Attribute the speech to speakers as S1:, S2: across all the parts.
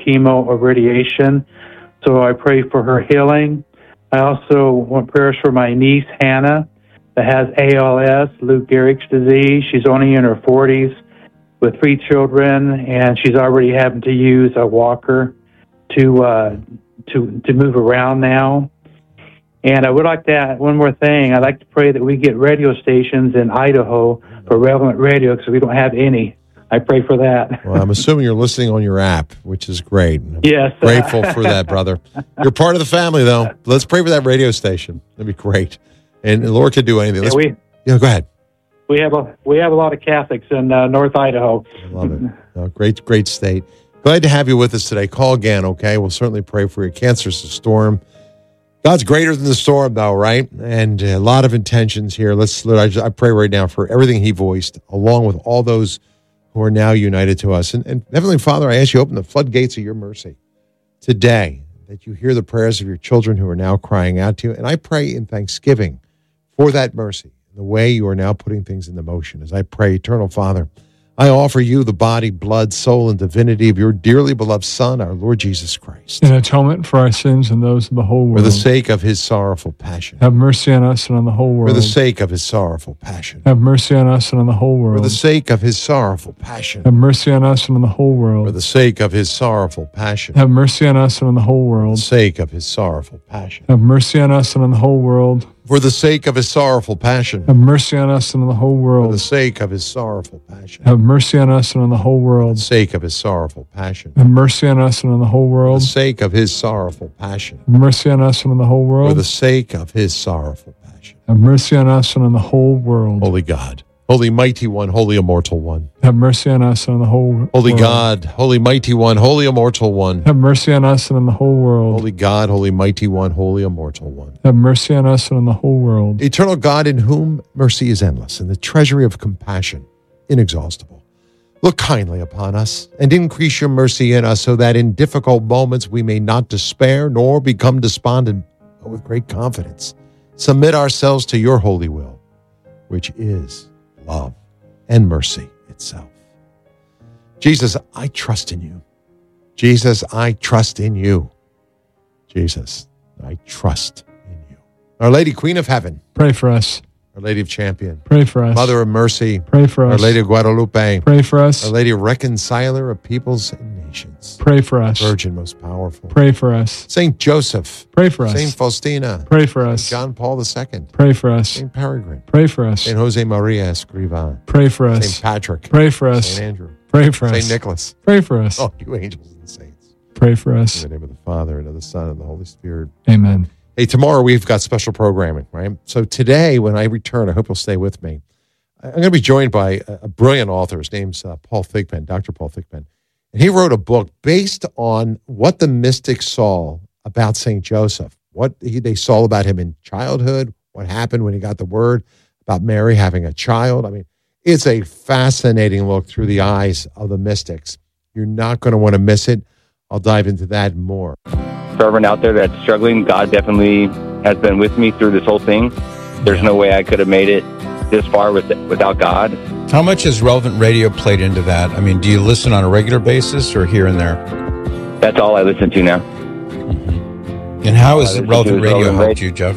S1: chemo or radiation. So I pray for her healing. I also want prayers for my niece, Hannah, that has ALS, Lou Gehrig's disease. She's only in her 40s with 3 children, and she's already having to use a walker to move around now. And I would like to add one more thing. I'd like to pray that we get radio stations in Idaho for Relevant Radio, because we don't have any. I pray for that.
S2: Well, I'm assuming you're listening on your app, which is great.
S1: Yes.
S2: Grateful for that, brother. You're part of the family, though. Let's pray for that radio station. That'd be great. And the Lord could do anything. Go ahead.
S1: We have a lot of Catholics in North Idaho.
S2: I love it. Oh, great state. Glad to have you with us today. Call again, okay? We'll certainly pray for you. Cancer's a storm. God's greater than the storm, though, right? And a lot of intentions here. I pray right now for everything he voiced, along with all those who are now united to us. And Heavenly Father, I ask you to open the floodgates of your mercy today, that you hear the prayers of your children who are now crying out to you. And I pray in thanksgiving for that mercy, the way you are now putting things into motion. As I pray, Eternal Father, I offer you the body, blood, soul, and divinity of your dearly beloved Son, our Lord Jesus Christ.
S3: In atonement for our sins and those of the whole world.
S2: For the sake of his sorrowful passion.
S3: Have mercy on us and on the whole world.
S2: For the sake of his sorrowful passion.
S3: Have mercy on us and on the whole world.
S2: For the sake of his sorrowful passion.
S3: Have mercy on us and on the whole world.
S2: For the sake of his sorrowful passion.
S3: Have mercy on us and on the whole world.
S2: For the sake of his sorrowful passion.
S3: Have mercy on us and on the whole world.
S2: For the sake of his sorrowful passion.
S3: Have mercy on us and on the whole world.
S2: For the sake of his sorrowful passion.
S3: Have mercy on us and on the whole world.
S2: For the sake of his sorrowful passion.
S3: Have mercy on us and on the whole world.
S2: For the sake of his sorrowful passion.
S3: Have mercy on us and on the whole world.
S2: For the sake of his sorrowful passion.
S3: Have mercy on us and on the whole world.
S2: Holy God, Holy Mighty One, Holy Immortal One.
S3: Have mercy on us and on the whole world.
S2: Holy God, Holy Mighty One, Holy Immortal One.
S3: Have mercy on us and on the whole world.
S2: Holy God, Holy Mighty One, Holy Immortal One.
S3: Have mercy on us and on the whole world.
S2: Eternal God, in whom mercy is endless and the treasury of compassion inexhaustible. Look kindly upon us and increase your mercy in us, so that in difficult moments we may not despair nor become despondent, but with great confidence submit ourselves to your holy will, which is love and mercy itself. Jesus, I trust in you. Jesus, I trust in you. Jesus, I trust in you. Our Lady, Queen of Heaven.
S3: Pray for us.
S2: Our Lady of Champion.
S3: Pray for us.
S2: Mother of Mercy.
S3: Pray for us.
S2: Our Lady of Guadalupe.
S3: Pray for us.
S2: Our Lady Reconciler of peoples and nations.
S3: Pray for us.
S2: Virgin most powerful.
S3: Pray for us.
S2: Saint Joseph.
S3: Pray for us.
S2: Saint Faustina.
S3: Pray for us.
S2: John Paul II.
S3: Pray for us.
S2: Saint Peregrine.
S3: Pray for us.
S2: Saint Jose Maria Escrivá.
S3: Pray for us.
S2: Saint Patrick.
S3: Pray for us.
S2: Saint Andrew.
S3: Pray for us.
S2: Saint Nicholas.
S3: Pray for us.
S2: Oh, you angels and saints.
S3: Pray for us.
S2: In the name of the Father, and of the Son, and the Holy Spirit.
S3: Amen.
S2: Hey, tomorrow we've got special programming, right? So today, when I return, I hope you'll stay with me. I'm going to be joined by a brilliant author. His name's Paul Thigpen, Dr. Paul Thigpen. And he wrote a book based on what the mystics saw about St. Joseph, what they saw about him in childhood, what happened when he got the word about Mary having a child. I mean, it's a fascinating look through the eyes of the mystics. You're not going to want to miss it. I'll dive into that more.
S4: For everyone out there that's struggling, God definitely has been with me through this whole thing. There's no way I could have made it this far without God.
S5: How much has Relevant Radio played into that? I mean, do you listen on a regular basis or here and there?
S4: That's all I listen to now.
S5: Mm-hmm. And how has Relevant Radio helped you, Jeff?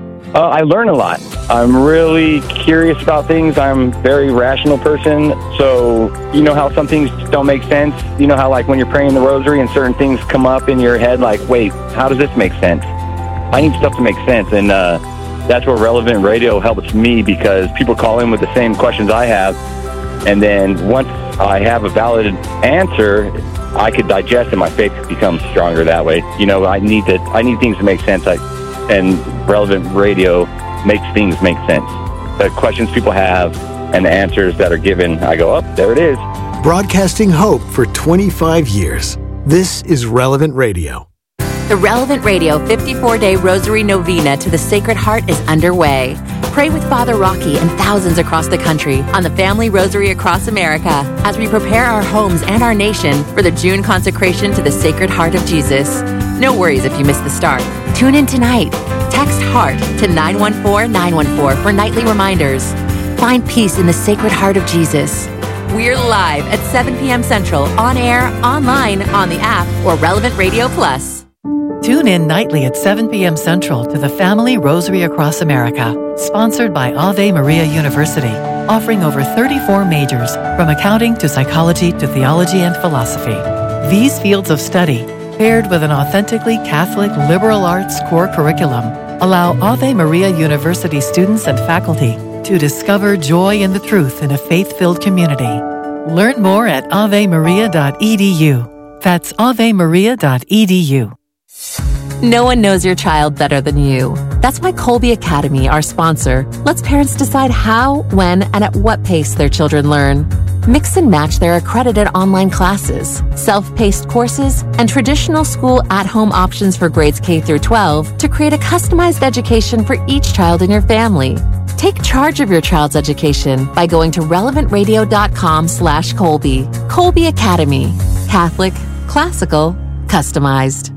S4: I learn a lot. I'm really curious about things. I'm a very rational person. So, you know how some things don't make sense? You know how, like, when you're praying the rosary and certain things come up in your head, like, wait, how does this make sense? I need stuff to make sense. And that's where Relevant Radio helps me, because people call in with the same questions I have. And then once I have a valid answer, I could digest and my faith becomes stronger that way. You know, I need things to make sense. And Relevant Radio makes things make sense. The questions people have and the answers that are given, I go, oh, there it is.
S6: Broadcasting hope for 25 years. This is Relevant Radio.
S7: The Relevant Radio 54-Day Rosary Novena to the Sacred Heart is underway. Pray with Father Rocky and thousands across the country on the Family Rosary Across America as we prepare our homes and our nation for the June consecration to the Sacred Heart of Jesus. No worries if you miss the start. Tune in tonight. Text HEART to 914-914 for nightly reminders. Find peace in the Sacred Heart of Jesus. We're live at 7 p.m. Central, on air, online, on the app, or Relevant Radio Plus.
S8: Tune in nightly at 7 p.m. Central to the Family Rosary Across America, sponsored by Ave Maria University, offering over 34 majors, from accounting to psychology to theology and philosophy. These fields of study, paired with an authentically Catholic liberal arts core curriculum, allow Ave Maria University students and faculty to discover joy in the truth in a faith-filled community. Learn more at avemaria.edu. That's avemaria.edu.
S7: No one knows your child better than you. That's why Colby Academy, our sponsor, lets parents decide how, when, and at what pace their children learn. Mix and match their accredited online classes, self-paced courses, and traditional school at-home options for grades K through 12 to create a customized education for each child in your family. Take charge of your child's education by going to relevantradio.com/Colby. Colby Academy. Catholic, classical, customized.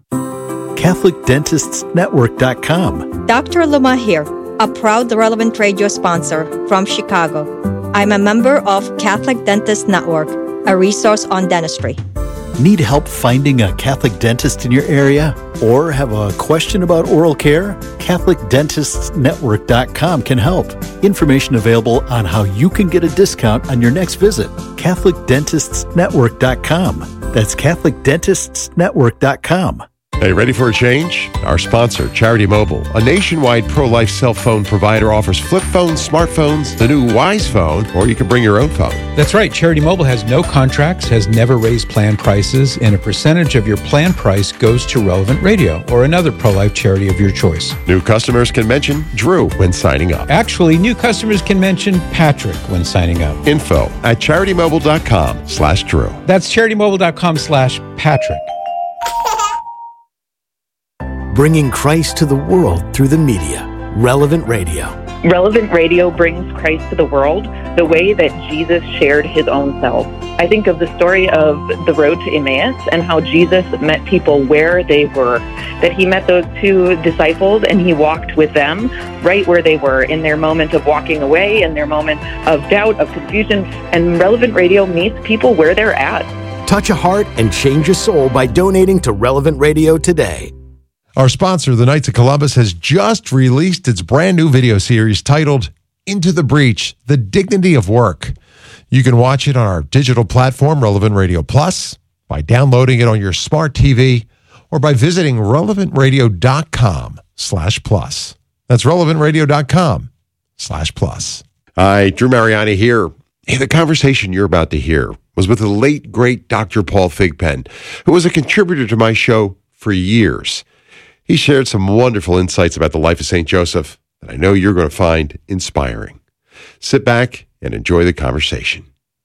S9: CatholicDentistsNetwork.com.
S10: Dr. Luma here, a proud Relevant Radio sponsor from Chicago. I'm a member of Catholic Dentist Network, a resource on dentistry.
S9: Need help finding a Catholic dentist in your area? Or have a question about oral care? CatholicDentistsNetwork.com can help. Information available on how you can get a discount on your next visit. CatholicDentistsNetwork.com. That's CatholicDentistsNetwork.com.
S2: Hey, ready for a change? Our sponsor, Charity Mobile, a nationwide pro-life cell phone provider, offers flip phones, smartphones, the new Wise Phone, or you can bring your own phone.
S5: That's right. Charity Mobile has no contracts, has never raised plan prices, and a percentage of your plan price goes to Relevant Radio or another pro-life charity of your choice.
S2: New customers can mention Drew when signing up.
S5: Actually, new customers can mention Patrick when signing up.
S2: Info at CharityMobile.com/Drew.
S5: That's CharityMobile.com/Patrick.
S6: Bringing Christ to the world through the media. Relevant Radio.
S11: Relevant Radio brings Christ to the world the way that Jesus shared his own self. I think of the story of the road to Emmaus and how Jesus met people where they were, that he met those two disciples and he walked with them right where they were in their moment of walking away, in their moment of doubt, of confusion. And Relevant Radio meets people where they're at.
S6: Touch a heart and change a soul by donating to Relevant Radio today.
S2: Our sponsor, the Knights of Columbus, has just released its brand new video series titled Into the Breach, The Dignity of Work. You can watch it on our digital platform, Relevant Radio Plus, by downloading it on your smart TV, or by visiting relevantradio.com/plus. That's relevantradio.com/plus. Hi, Drew Mariani here. Hey, the conversation you're about to hear was with the late, great Dr. Paul Thigpen, who was a contributor to my show for years. He shared some wonderful insights about the life of St. Joseph that I know you're going to find inspiring. Sit back and enjoy the conversation.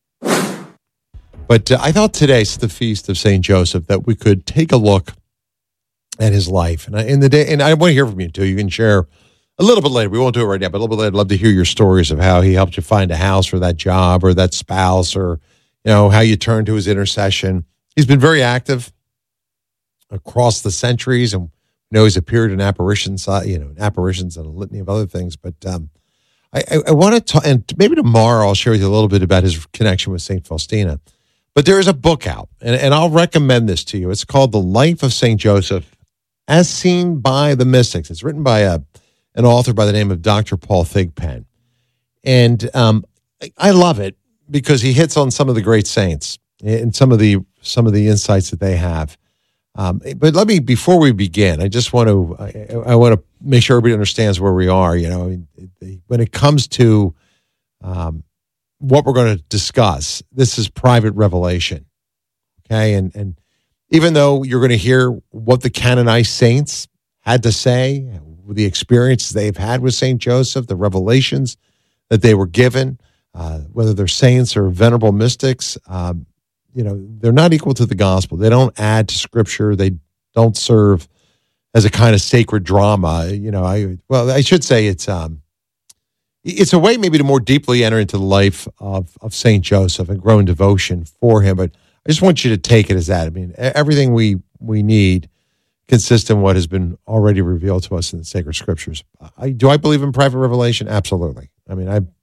S2: But I thought today's the feast of St. Joseph that we could take a look at his life. And I want to hear from you too. You can share a little bit later. We won't do it right now, but a little bit later, I'd love to hear your stories of how he helped you find a house for that job or that spouse, or how you turned to his intercession. He's been very active across the centuries, and he's appeared in apparitions, apparitions and a litany of other things. But I want to talk, and maybe tomorrow I'll share with you a little bit about his connection with St. Faustina. But there is a book out, and I'll recommend this to you. It's called The Life of St. Joseph, as Seen by the Mystics. It's written by an author by the name of Dr. Paul Thigpen. And I love it because he hits on some of the great saints and some of the insights that they have. But let me, before we begin, I want to make sure everybody understands where we are. When it comes to what we're going to discuss, this is private revelation. Okay. And even though you're going to hear what the canonized saints had to say, the experiences they've had with St. Joseph, the revelations that they were given, whether they're saints or venerable mystics, they're not equal to the gospel. They don't add to scripture. They don't serve as a kind of sacred drama. I should say it's a way maybe to more deeply enter into the life of St. Joseph and grow in devotion for him. But I just want you to take it as that. I mean, everything we need consists in what has been already revealed to us in the sacred scriptures. Do I believe in private revelation? Absolutely. I mean,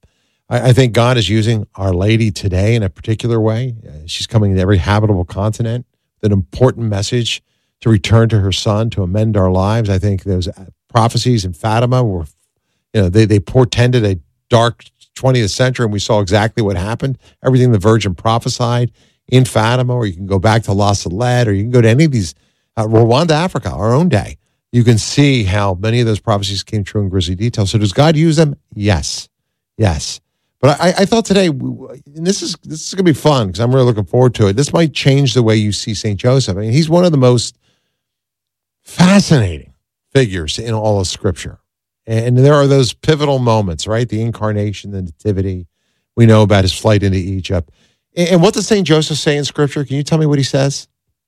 S2: I think God is using Our Lady today in a particular way. She's coming to every habitable continent with an important message to return to her Son, to amend our lives. I think those prophecies in Fatima were, they portended a dark 20th century, and we saw exactly what happened. Everything the Virgin prophesied in Fatima, or you can go back to La Salette, or you can go to any of these, Rwanda, Africa, our own day. You can see how many of those prophecies came true in grisly detail. So does God use them? Yes. But I thought today, and this is going to be fun because I'm really looking forward to it. This might change the way you see St. Joseph. I mean, he's one of the most fascinating figures in all of Scripture. And there are those pivotal moments, right? The incarnation, the nativity. We know about his flight into Egypt. And what does St. Joseph say in Scripture? Can you tell me what he says?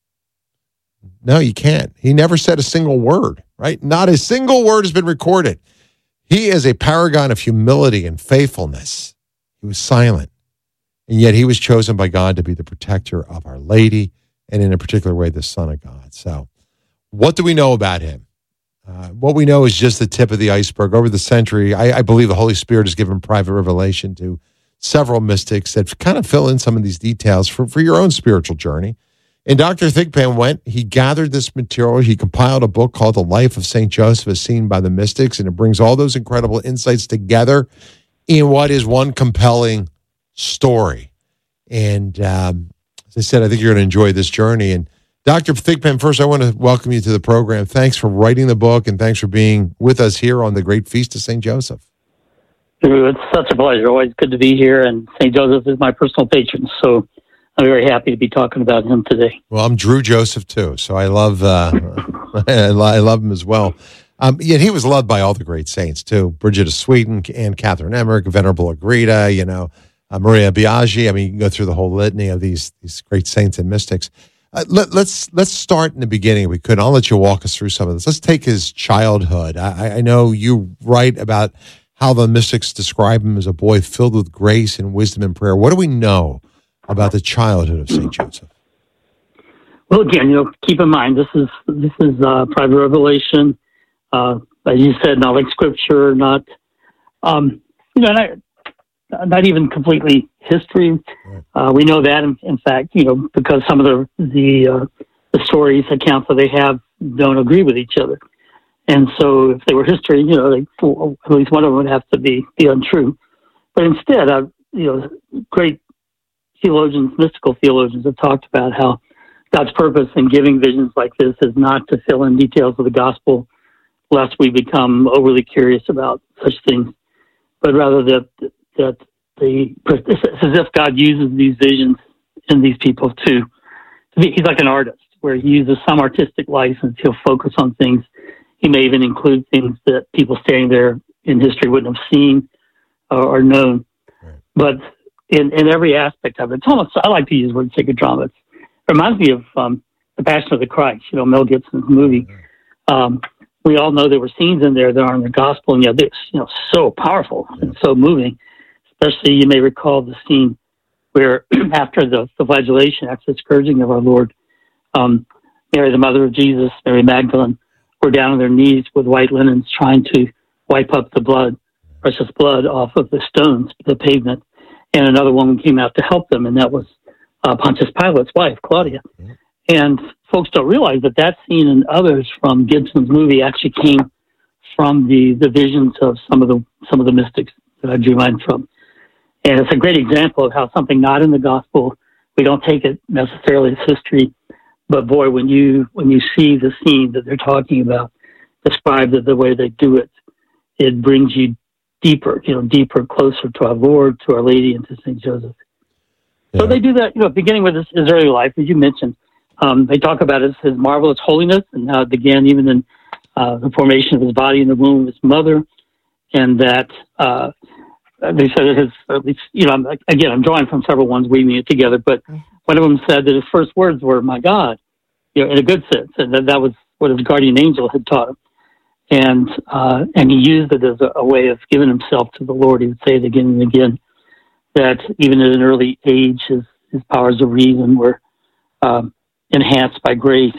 S2: No, you can't. He never said a single word, right? Not a single word has been recorded. He is a paragon of humility and faithfulness. He was silent, and yet he was chosen by God to be the protector of Our Lady, and in a particular way, the Son of God. So what do we know about him? What we know is just the tip of the iceberg. Over the century, I believe the Holy Spirit has given private revelation to several mystics that kind of fill in some of these details for your own spiritual journey. And Dr. Thigpen he gathered this material. He compiled a book called The Life of St. Joseph as Seen by the Mystics, and it brings all those incredible insights together in what is one compelling story. And as I said, I think you're going to enjoy this journey. And Dr. Thigpen, first, I want to welcome you to the program. Thanks for writing the book, and thanks for being with us here on the great Feast of St. Joseph.
S12: It's such a pleasure. Always good to be here, and St. Joseph is my personal patron, so I'm very happy to be talking about him today.
S2: Well, I'm Drew Joseph, too, so I love I love him as well. Yet he was loved by all the great saints, too. Bridget of Sweden, Anne Catherine Emmerich, Venerable Agreda, Maria Biaggi. I mean, you can go through the whole litany of these great saints and mystics. Let's start in the beginning if we could. I'll let you walk us through some of this. Let's take his childhood. I know you write about how the mystics describe him as a boy filled with grace and wisdom and prayer. What do we know about the childhood of St. Joseph?
S12: Well, again, keep in mind, this is private revelation. As you said, not like Scripture, not even completely history. We know that, in fact, because some of the stories, accounts that they have don't agree with each other. And so if they were history, at least one of them would have to be untrue. But instead, great theologians, mystical theologians have talked about how God's purpose in giving visions like this is not to fill in details of the gospel, lest we become overly curious about such things, but rather that it's as if God uses these visions in these people he's like an artist, where he uses some artistic license. He'll focus on things. He may even include things that people standing there in history wouldn't have seen or known. Right. But in every aspect of it, it's almost, I like to use the word sacred drama. It reminds me of The Passion of the Christ, Mel Gibson's movie. We all know there were scenes in there that aren't in the gospel, and yet they're so powerful and so moving. Especially, you may recall the scene where after the flagellation, after the scourging of our Lord, Mary, the mother of Jesus, Mary Magdalene, were down on their knees with white linens trying to wipe up the blood, precious blood, off of the stones, the pavement. And another woman came out to help them, and that was Pontius Pilate's wife, Claudia. And folks don't realize that scene and others from Gibson's movie actually came from the visions of some of the mystics that I drew mine from. And it's a great example of how something not in the gospel, we don't take it necessarily as history, but boy, when you see the scene that they're talking about described the way they do it, it brings you deeper, closer to our Lord, to Our Lady, and to St. Joseph. Yeah. So they do that, beginning with his early life, as you mentioned. They talk about his marvelous holiness and how it began even in the formation of his body in the womb of his mother, and that they said at least, I'm drawing from several ones, weaving it together, but one of them said that his first words were, "My God," in a good sense, and that was what his guardian angel had taught him. And he used it as a way of giving himself to the Lord. He would say it again and again, that even at an early age, his powers of reason were enhanced by grace.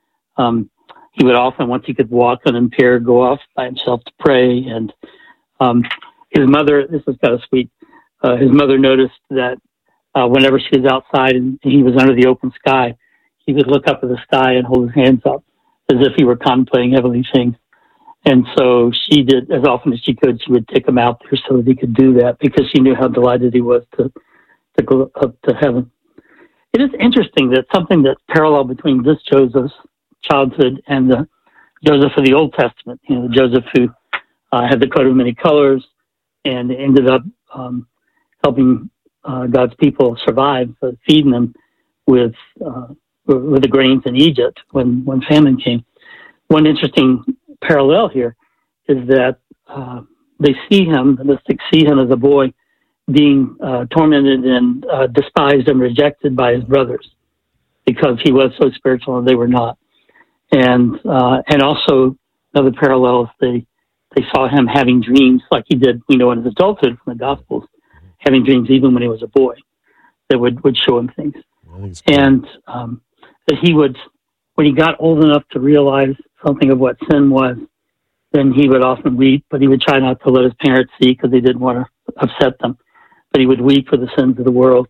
S12: He would often, once he could walk unimpaired, go off by himself to pray. And his mother, this is kind of sweet, his mother noticed that whenever she was outside and he was under the open sky, he would look up at the sky and hold his hands up as if he were contemplating heavenly things. And so she did, as often as she could, she would take him out there so that he could do that, because she knew how delighted he was to go up to heaven. It is interesting that something that's parallel between this Joseph's childhood and the Joseph of the Old Testament, the Joseph who had the coat of many colors and ended up helping God's people survive, feeding them with the grains in Egypt when famine came. One interesting parallel here is that they see him, the mystics see him as a boy being tormented and despised and rejected by his brothers because he was so spiritual and they were not. And also another parallel is they saw him having dreams like he did, in his adulthood from the Gospels, having dreams even when he was a boy that would show him things. And that he would, when he got old enough to realize something of what sin was, then he would often weep, but he would try not to let his parents see because they didn't want to upset them. But he would weep for the sins of the world.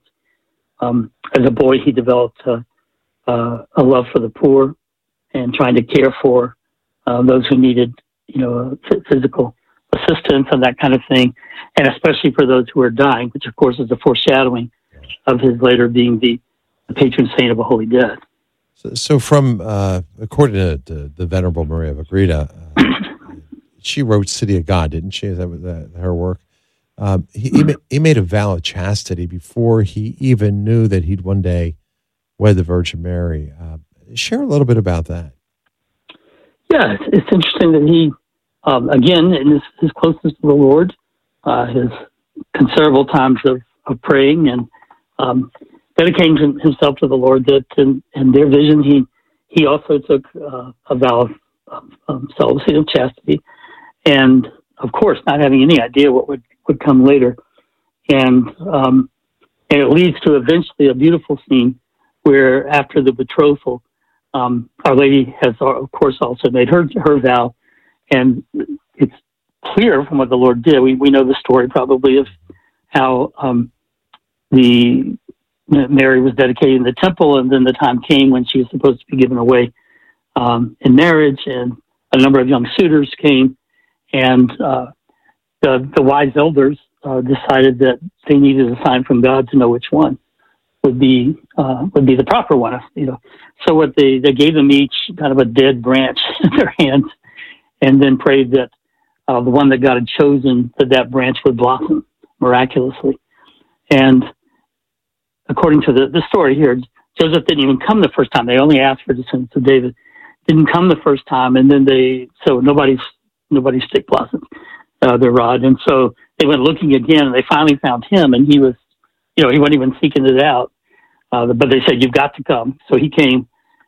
S12: As a boy, he developed a love for the poor and trying to care for those who needed, physical assistance and that kind of thing, and especially for those who are dying, which of course is a foreshadowing of his later being the patron saint of the holy dead.
S2: So from, according to the Venerable Maria of Agreda, she wrote City of God, didn't she? Is that her work? He made a vow of chastity before he even knew that he'd one day wed the Virgin Mary. Share a little bit about that.
S12: Yeah, it's interesting that he, again, in his closeness to the Lord, his considerable times of praying and dedicating himself to the Lord, that in their vision, he also took a vow of celibacy, of chastity, and of course, not having any idea what would come later. And it leads to eventually a beautiful scene where after the betrothal, Our Lady has, of course, also made her vow. And it's clear from what the Lord did. We know the story probably of how Mary was dedicated in the temple, and then the time came when she was supposed to be given away in marriage, and a number of young suitors came, and the wise elders decided that they needed a sign from God to know which one would be the proper one. So what they gave them each kind of a dead branch in their hands, and then prayed that the one that God had chosen, that branch would blossom miraculously. And according to the story here, Joseph didn't even come the first time. They only asked for descendants of David. Didn't come the first time, and then so nobody's stick blossomed their rod, and so they went looking again, and they finally found him, and he was, he wasn't even seeking it out, but they said, "You've got to come." So he came.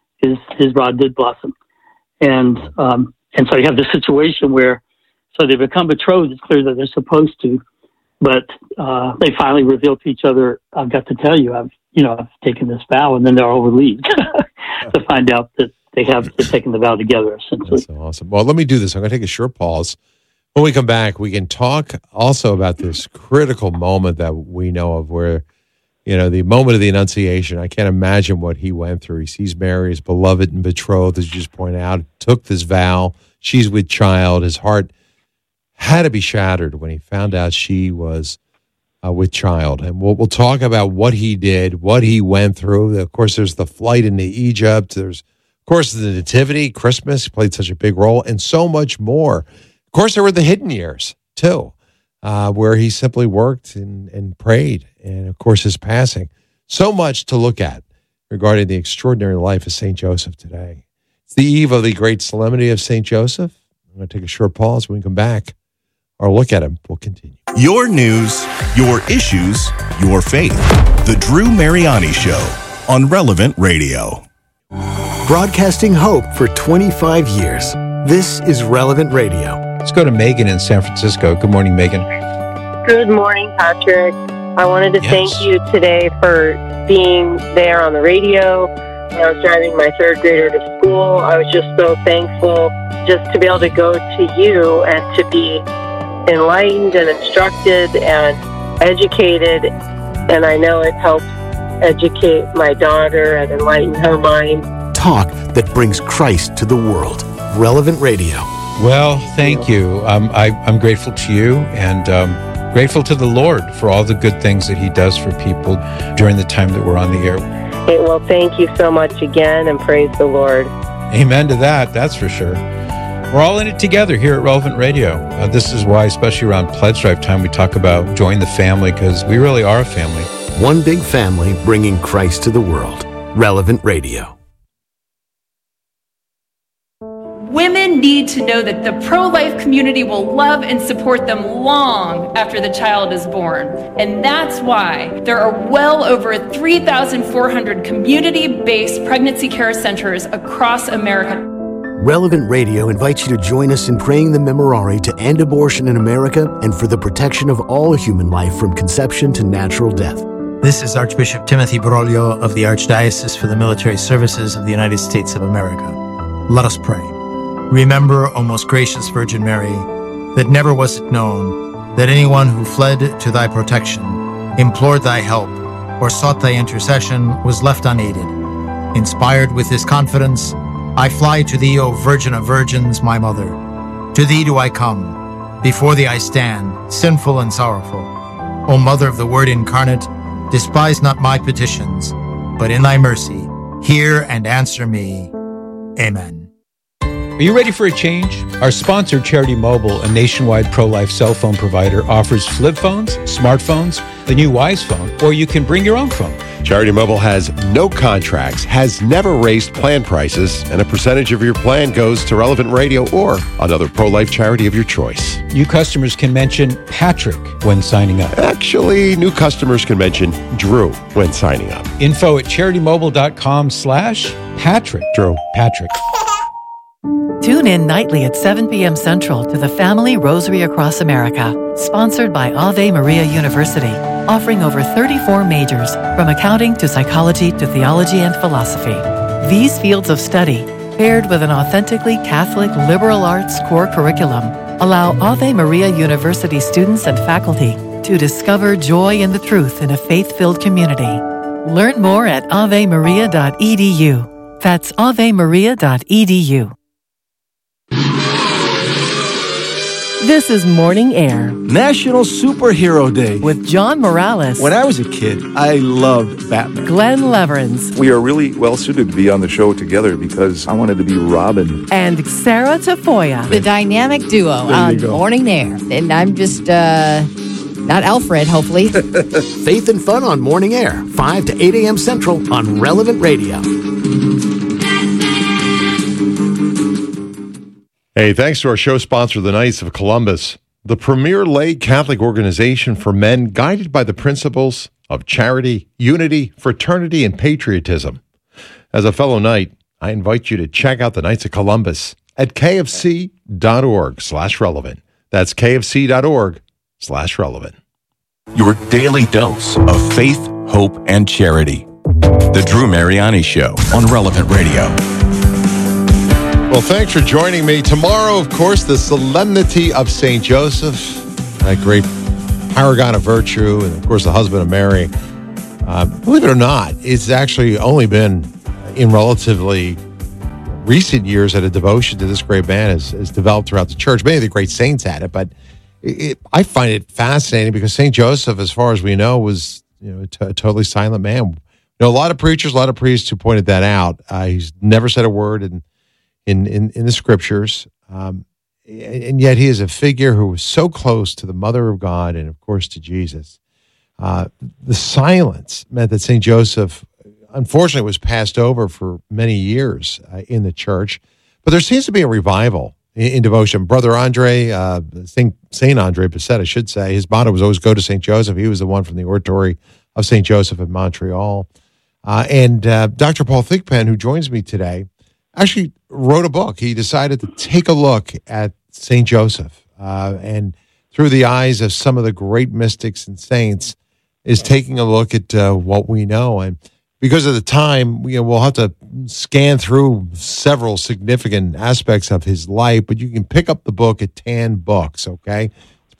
S12: His rod did blossom, and so you have this situation where, so they become betrothed. It's clear that they're supposed to, but they finally reveal to each other, "I've got to tell you, I've taken this vow," and then they're all relieved to find out that they're taking the vow together, essentially.
S2: That's so awesome. Well, let me do this. I'm going to take a short pause. When we come back, we can talk also about this critical moment that we know of where, the moment of the Annunciation. I can't imagine what he went through. He sees Mary, his beloved and betrothed, as you just pointed out, took this vow. She's with child. His heart had to be shattered when he found out she was with child. And we'll talk about what he did, what he went through. Of course, there's the flight into Egypt. There's, of course, the Nativity, Christmas played such a big role, and so much more. Of course, there were the hidden years, too, where he simply worked and prayed. And, of course, his passing. So much to look at regarding the extraordinary life of St. Joseph today. It's the eve of the great solemnity of St. Joseph. I'm going to take a short pause. When we come back, our look at him will continue.
S13: Your news, your issues, your faith. The Drew Mariani Show on Relevant Radio.
S6: Broadcasting hope for 25 years. This is Relevant Radio.
S5: Let's go to Megan in San Francisco. Good morning, Megan.
S14: Good morning, Patrick. I wanted to thank you today for being there on the radio. When I was driving my third grader to school, I was just so thankful just to be able to go to you and to be enlightened and instructed. And educated, and I know it helps educate my daughter and enlighten her mind.
S6: Talk that brings Christ to the world. Relevant Radio.
S5: Well, thank you. I'm grateful to you and grateful to the Lord for all the good things that he does for people during the time that we're on the air.
S14: Okay, well, thank you so much again, and praise the Lord.
S5: Amen to that, that's for sure. We're all in it together here at Relevant Radio. This is why, especially around Pledge Drive time, we talk about join the family, because we really are a family.
S6: One big family bringing Christ to the world. Relevant Radio.
S15: Women need to know that the pro-life community will love and support them long after the child is born. And that's why there are well over 3,400 community-based pregnancy care centers across America.
S6: Relevant Radio invites you to join us in praying the Memorare to end abortion in America and for the protection of all human life from conception to natural death.
S16: This is Archbishop Timothy Broglio of the Archdiocese for the Military Services of the United States of America. Let us pray. Remember, O most gracious Virgin Mary, that never was it known that anyone who fled to thy protection, implored thy help, or sought thy intercession was left unaided. Inspired with this confidence, I fly to thee, O Virgin of Virgins, my Mother. To thee do I come. Before thee I stand, sinful and sorrowful. O Mother of the Word incarnate, despise not my petitions, but in thy mercy, hear and answer me. Amen.
S5: Are you ready for a change? Our sponsor, Charity Mobile, a nationwide pro-life cell phone provider, offers flip phones, smartphones, the new Wise phone, or you can bring your own phone.
S2: Charity Mobile has no contracts, has never raised plan prices, and a percentage of your plan goes to Relevant Radio or another pro-life charity of your choice.
S5: New customers can mention Patrick when signing up.
S2: Actually, new customers can mention Drew when signing up.
S5: Info at CharityMobile.com/Patrick.
S2: Drew.
S5: Patrick.
S8: Tune in nightly at 7 p.m. Central to the Family Rosary Across America, sponsored by Ave Maria University, offering over 34 majors, from accounting to psychology to theology and philosophy. These fields of study, paired with an authentically Catholic liberal arts core curriculum, allow Ave Maria University students and faculty to discover joy in the truth in a faith-filled community. Learn more at avemaria.edu. That's avemaria.edu. This is Morning Air.
S17: National Superhero Day.
S8: With John Morales.
S17: When I was a kid, I loved Batman.
S8: Glenn Leverins.
S18: We are really well suited to be on the show together because I wanted to be Robin.
S8: And Sarah Tafoya.
S19: The dynamic duo on Morning Air. And I'm just, not Alfred, hopefully.
S6: Faith and fun on Morning Air, 5 to 8 a.m. Central on Relevant Radio.
S2: Hey, thanks to our show sponsor, the Knights of Columbus, the premier lay Catholic organization for men guided by the principles of charity, unity, fraternity, and patriotism. As a fellow Knight, I invite you to check out the Knights of Columbus at kfc.org/relevant. That's kfc.org/relevant.
S13: Your daily dose of faith, hope, and charity. The Drew Mariani Show on Relevant Radio.
S2: Well, thanks for joining me. Tomorrow, of course, the Solemnity of St. Joseph, that great paragon of virtue, and, of course, the husband of Mary. Believe it or not, it's actually only been in relatively recent years that a devotion to this great man has developed throughout the church. Many of the great saints had it, but I find it fascinating because St. Joseph, as far as we know, was a totally silent man. A lot of preachers, a lot of priests who pointed that out. He's never said a word in the scriptures, and yet he is a figure who was so close to the Mother of God and, of course, to Jesus. The silence meant that St. Joseph, unfortunately, was passed over for many years in the church, but there seems to be a revival in devotion. Brother Andre, St. Andre Bessette, I should say, his motto was always go to St. Joseph. He was the one from the oratory of St. Joseph in Montreal. And Dr. Paul Thigpen, who joins me today, actually wrote a book. He decided to take a look at St. Joseph and through the eyes of some of the great mystics and saints is taking a look at what we know. And because of the time, we'll have to scan through several significant aspects of his life, but you can pick up the book at Tan Books, okay? It's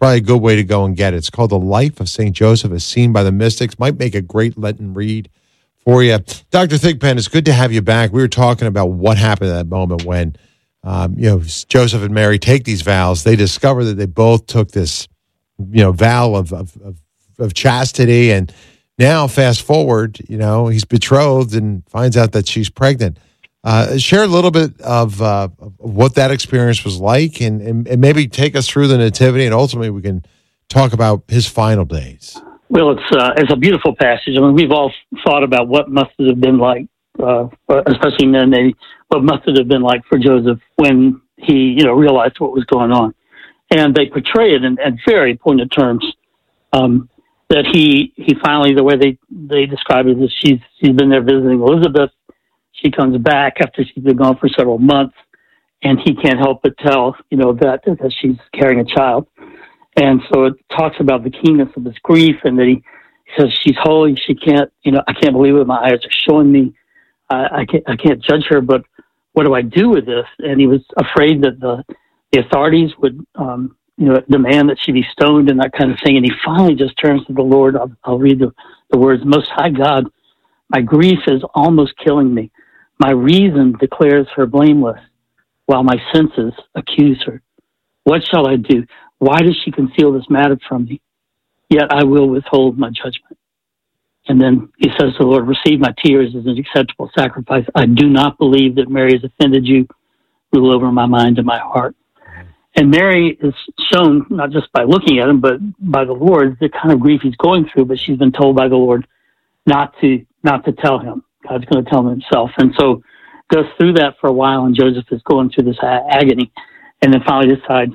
S2: probably a good way to go and get it. It's called The Life of St. Joseph as Seen by the Mystics. Might make a great Lenten read for you. Dr. Thigpen, it's good to have you back. We were talking about what happened at that moment when, Joseph and Mary take these vows. They discover that they both took this, vow of chastity. And now, fast forward, he's betrothed and finds out that she's pregnant. Share a little bit of what that experience was like, and maybe take us through the Nativity, and ultimately we can talk about his final days.
S12: Well, it's a beautiful passage. I mean, we've all thought about what must it have been like, especially men, maybe, what must it have been like for Joseph when he, realized what was going on. And they portray it in very poignant terms, that he finally, the way they describe it is she's been there visiting Elizabeth. She comes back after she's been gone for several months, and he can't help but tell, that she's carrying a child. And so it talks about the keenness of his grief, and that he says she's holy. She can't, I can't believe it. My eyes are showing me. I can't judge her, but what do I do with this? And he was afraid that the authorities would, demand that she be stoned and that kind of thing. And he finally just turns to the Lord. I'll read the words. Most High God, my grief is almost killing me. My reason declares her blameless, while my senses accuse her. What shall I do? Why does she conceal this matter from me? Yet I will withhold my judgment. And then he says to the Lord, receive my tears as an acceptable sacrifice. I do not believe that Mary has offended you. Rule over my mind and my heart. And Mary is shown, not just by looking at him, but by the Lord, the kind of grief he's going through, but she's been told by the Lord not to tell him. God's going to tell him himself. And so goes through that for a while, and Joseph is going through this agony, and then finally decides,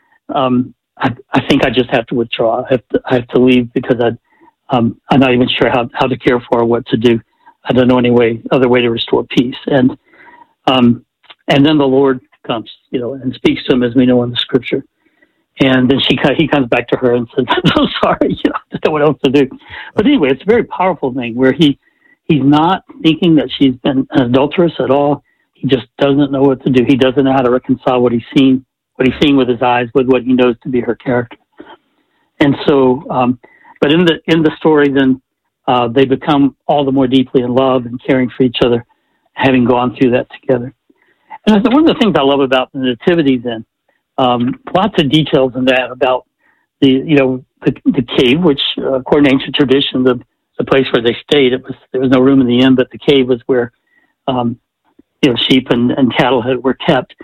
S12: I think I just have to withdraw. I have to leave because I'm not even sure how to care for her, what to do. I don't know any other way to restore peace. And then the Lord comes, and speaks to him, as we know in the Scripture. And then he comes back to her and says, "I'm so sorry, I don't know what else to do." But anyway, it's a very powerful thing where he's not thinking that she's been an adulteress at all. He just doesn't know what to do. He doesn't know how to reconcile what he's seeing with his eyes with what he knows to be her character. And so, but in the story, then they become all the more deeply in love and caring for each other, having gone through that together. And one of the things I love about the Nativity, then, lots of details in that about the cave, which according to ancient tradition, the place where they stayed, there was no room in the inn, but the cave was where sheep and cattle were kept.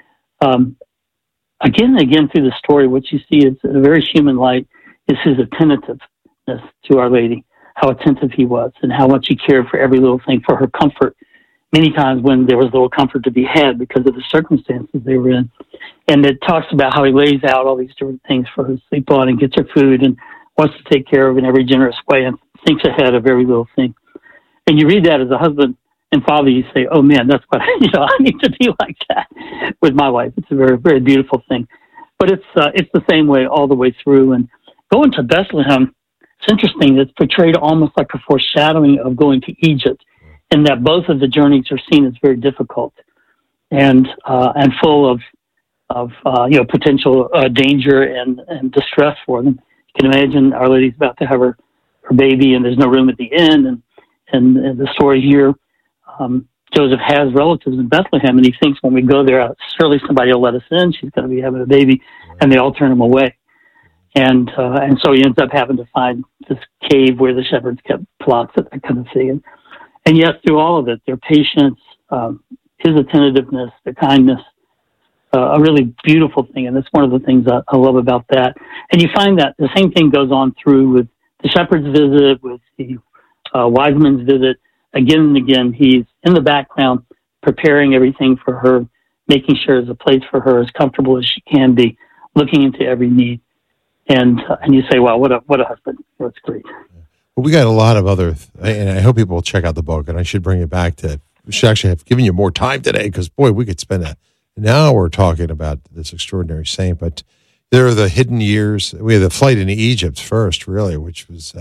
S12: Again and again through the story, what you see is a very human light is his attentiveness to Our Lady, how attentive he was, and how much he cared for every little thing, for her comfort. Many times when there was little comfort to be had because of the circumstances they were in. And it talks about how he lays out all these different things for her to sleep on and gets her food and wants to take care of in every generous way and thinks ahead of every little thing. And you read that as a husband and father, you say, oh man, that's what, I need to be like that with my wife. It's a very, very beautiful thing. But it's the same way all the way through. And going to Bethlehem, it's interesting. It's portrayed almost like a foreshadowing of going to Egypt, in that both of the journeys are seen as very difficult and full of potential danger and distress for them. You can imagine Our Lady's about to have her baby, and there's no room at the inn. And the story here, Joseph has relatives in Bethlehem, and he thinks when we go there, surely somebody will let us in. She's going to be having a baby, and they all turn him away. And so he ends up having to find this cave where the shepherds kept flocks and that kind of thing. And yet, through all of it, their patience, his attentiveness, their kindness, a really beautiful thing. And that's one of the things I love about that. And you find that the same thing goes on through with the shepherd's visit, with the wise men's visit. Again and again, he's in the background, preparing everything for her, making sure there's a place for her as comfortable as she can be, looking into every need. And you say, wow, what a husband. That's great.
S2: Well, we got a lot of other, and I hope people will check out the book, and I should bring it back we should actually have given you more time today, because, boy, we could spend an hour talking about this extraordinary saint. But there are the hidden years. We had the flight into Egypt first, really, which was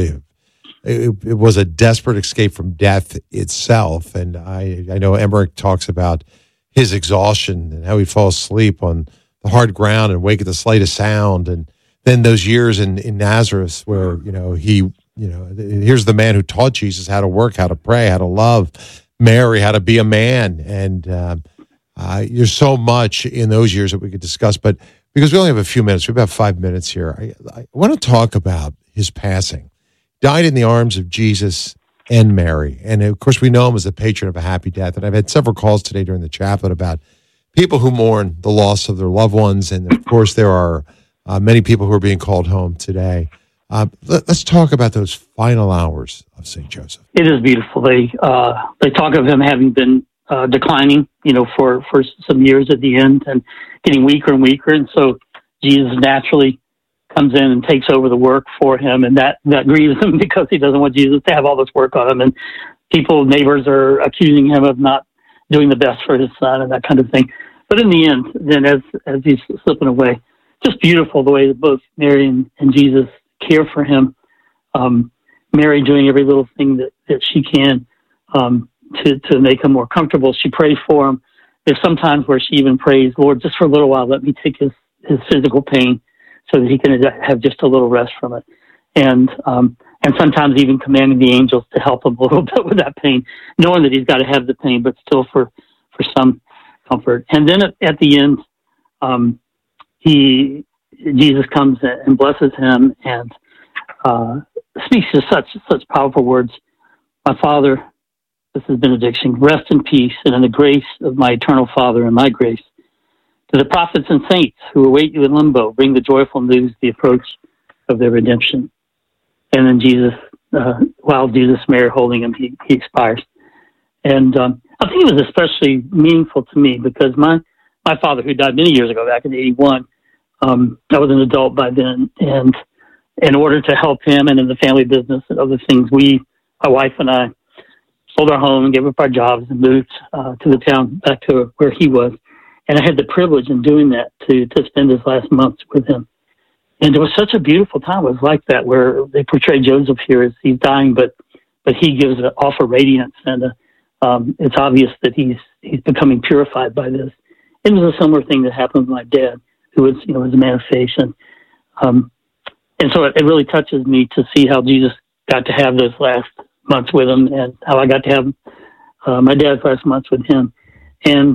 S2: it was a desperate escape from death itself. And I know Emmerich talks about his exhaustion and how he'd fall asleep on the hard ground and wake at the slightest sound. And than those years in Nazareth where, here's the man who taught Jesus how to work, how to pray, how to love, Mary, how to be a man. And there's so much in those years that we could discuss. But because we only have a few minutes, we have about 5 minutes here, I want to talk about his passing. Died in the arms of Jesus and Mary. And of course, we know him as the patron of a happy death. And I've had several calls today during the chaplet about people who mourn the loss of their loved ones. And of course, there are many people who are being called home today. Let's talk about those final hours of St. Joseph.
S12: It is beautiful. They talk of him having been declining, for some years at the end and getting weaker and weaker. And so Jesus naturally comes in and takes over the work for him. And that grieves him because he doesn't want Jesus to have all this work on him. And neighbors are accusing him of not doing the best for his son and that kind of thing. But in the end, then as he's slipping away, just beautiful the way that both Mary and Jesus care for him. Mary doing every little thing that she can to make him more comfortable. She prays for him. There's some times where she even prays, Lord, just for a little while, let me take his physical pain so that he can have just a little rest from it. And sometimes even commanding the angels to help him a little bit with that pain, knowing that he's got to have the pain, but still for some comfort. And then at the end, Jesus comes and blesses him and speaks to such powerful words. My Father, this is benediction, rest in peace and in the grace of my eternal Father and my grace. To the prophets and saints who await you in limbo, bring the joyful news, the approach of their redemption. And then Jesus, while Jesus, Mary holding him, he expires. And I think it was especially meaningful to me because my father, who died many years ago, back in 1981, I was an adult by then. And in order to help him and in the family business and other things, my wife and I, sold our home and gave up our jobs and moved to the town back to where he was. And I had the privilege in doing that to spend his last months with him. And it was such a beautiful time. It was like that, where they portray Joseph here as he's dying, but he gives off a radiance, and it's obvious that he's becoming purified by this. It was a similar thing that happened with my dad, who was a man of faith, and so it really touches me to see how Jesus got to have those last months with him, and how I got to have my dad's last months with him, and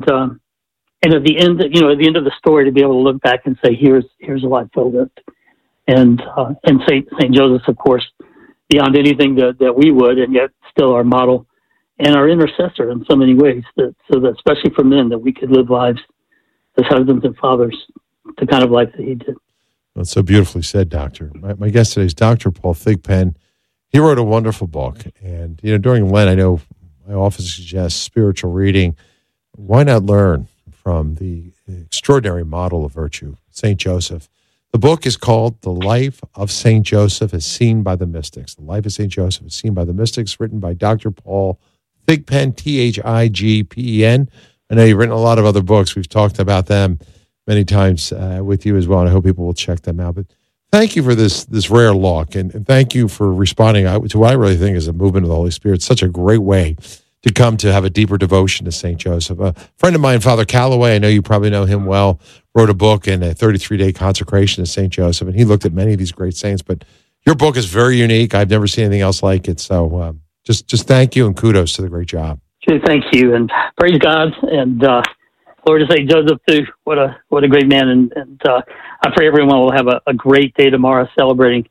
S12: at the end, at the end of the story, to be able to look back and say, here's a life well lived. And Saint Joseph, of course, beyond anything that we would, and yet still our model and our intercessor in so many ways, so that especially for men, that we could live lives as husbands and fathers, the kind of life that he did.
S2: That's so beautifully said, Doctor. My guest today is Dr. Paul Thigpen. He wrote a wonderful book. And, during Lent, I know I often suggest spiritual reading. Why not learn from the extraordinary model of virtue, St. Joseph? The book is called The Life of St. Joseph as Seen by the Mystics. The Life of St. Joseph as Seen by the Mystics, written by Dr. Paul Thigpen, Thigpen. I know you've written a lot of other books. We've talked about them many times with you as well, and I hope people will check them out. But thank you for this rare look, and thank you for responding to what I really think is a movement of the Holy Spirit. It's such a great way to come to have a deeper devotion to St. Joseph. A friend of mine, Father Calloway, I know you probably know him well, wrote a book in a 33-day consecration to St. Joseph, and he looked at many of these great saints. But your book is very unique. I've never seen anything else like it. So just thank you and kudos to the great job.
S12: Thank you, and praise God, and glory to St. Joseph too. What a great man, and I pray everyone will have a great day tomorrow, celebrating